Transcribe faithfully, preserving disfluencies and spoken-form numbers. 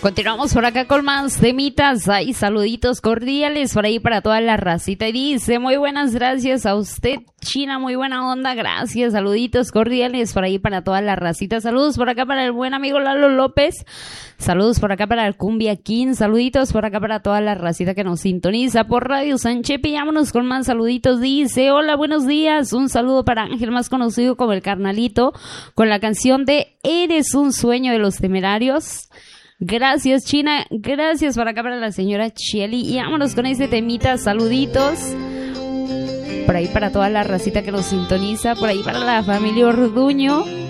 Continuamos por acá con más temitas. Hay saluditos cordiales por ahí para toda la racita. Y dice, muy buenas gracias a usted, China, muy buena onda, gracias. Saluditos cordiales por ahí para toda la racita. Saludos por acá para el buen amigo Lalo López. Saludos por acá para el Cumbia King. Saluditos por acá para toda la racita que nos sintoniza por Radio Sanchepe. Y vámonos con más saluditos. Dice, hola, buenos días. Un saludo para Ángel, más conocido como el Carnalito, con la canción de Eres un sueño de los Temerarios. Gracias, China. Gracias por acá para la señora Cheli. Y vámonos con este temita. Saluditos por ahí para toda la racita que nos sintoniza. Por ahí para la familia Orduño.